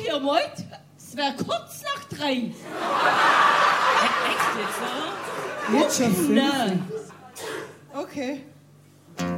ihr meint, es wäre kurz nach 3. Echt jetzt, Jetzt schon 5. Nein. Okay.